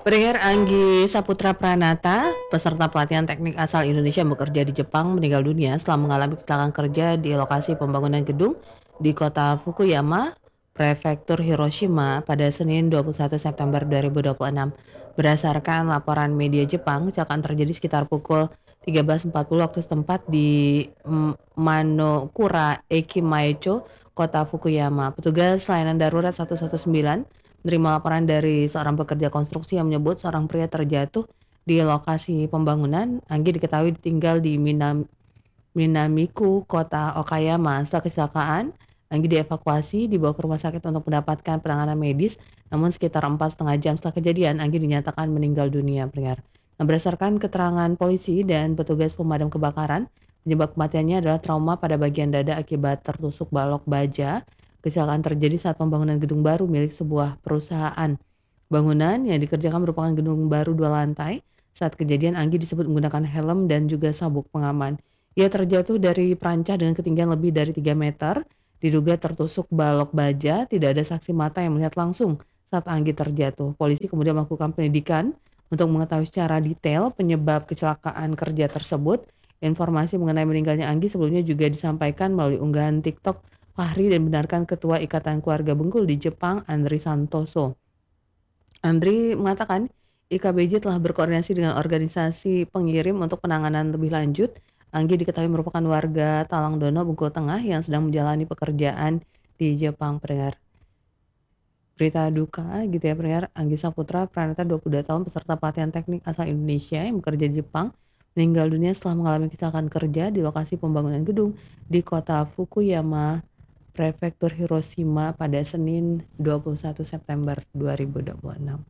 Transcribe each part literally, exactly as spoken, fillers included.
Pendengar Anggi Saputra Pranata, peserta pelatihan teknik asal Indonesia yang bekerja di Jepang meninggal dunia setelah mengalami kecelakaan kerja di lokasi pembangunan gedung di kota Fukuyama, Prefektur Hiroshima pada Senin dua puluh satu September dua ribu dua puluh enam. Berdasarkan laporan media Jepang, kecelakaan terjadi sekitar pukul tiga belas empat puluh waktu setempat di mm, Manokura Ekimaecho, kota Fukuyama. Petugas layanan darurat satu satu sembilan menerima laporan dari seorang pekerja konstruksi yang menyebut seorang pria terjatuh di lokasi pembangunan. Anggi diketahui tinggal di Minam, Minamiku, kota Okayama. Setelah kecelakaan, Anggi dievakuasi dibawa ke rumah sakit untuk mendapatkan penanganan medis. Namun sekitar empat setengah jam setelah kejadian, Anggi dinyatakan meninggal dunia. Pendengar. Nah, berdasarkan keterangan polisi dan petugas pemadam kebakaran, penyebab kematiannya adalah trauma pada bagian dada akibat tertusuk balok baja. Kecelakaan terjadi saat pembangunan gedung baru milik sebuah perusahaan. Bangunan yang dikerjakan merupakan gedung baru dua lantai. Saat kejadian, Anggi disebut menggunakan helm dan juga sabuk pengaman. Ia terjatuh dari perancah dengan ketinggian lebih dari tiga meter. Diduga tertusuk balok baja, tidak ada saksi mata yang melihat langsung saat Anggi terjatuh. Polisi kemudian melakukan penyelidikan untuk mengetahui secara detail penyebab kecelakaan kerja tersebut. Informasi mengenai meninggalnya Anggi sebelumnya juga disampaikan melalui unggahan TikTok Fahri dan benarkan Ketua Ikatan Keluarga Bengkulu di Jepang, Andri Santoso. Andri mengatakan I K B J telah berkoordinasi dengan organisasi pengirim untuk penanganan lebih lanjut. Anggi diketahui merupakan warga Talangdono, Bengkulu Tengah yang sedang menjalani pekerjaan di Jepang. Pendengar, berita duka gitu ya pendengar. Anggi Saputra Pranata, dua puluh dua tahun, peserta pelatihan teknik asal Indonesia yang bekerja di Jepang, meninggal dunia setelah mengalami kecelakaan kerja di lokasi pembangunan gedung di kota Fukuyama, Prefektur Hiroshima pada Senin dua puluh satu September dua ribu dua puluh enam.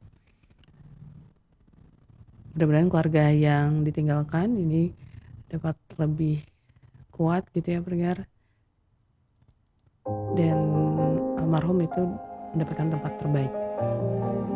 Mudah-mudahan keluarga yang ditinggalkan ini dapat lebih kuat gitu ya pendengar, dan almarhum itu mendapatkan tempat terbaik.